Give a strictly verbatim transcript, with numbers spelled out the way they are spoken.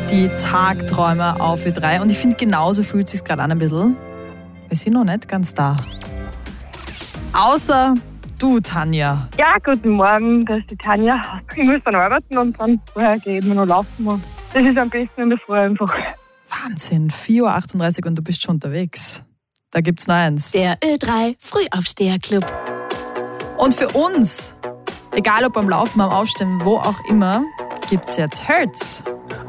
die Tagträumer auf Ö drei. Und ich finde, genauso fühlt es sich gerade an ein bisschen. Wir sind noch nicht ganz da. Außer du, Tanja. Ja, guten Morgen, das ist die Tanja. Ich muss dann arbeiten und dann vorher gehen wir noch laufen. Das ist am besten in der Früh einfach. Wahnsinn, vier Uhr achtunddreißig und du bist schon unterwegs. Da gibt's noch eins. Der Ö drei Frühaufsteher-Club. Und für uns, egal ob beim Laufen, beim Aufstehen, wo auch immer, gibt's jetzt Hertz.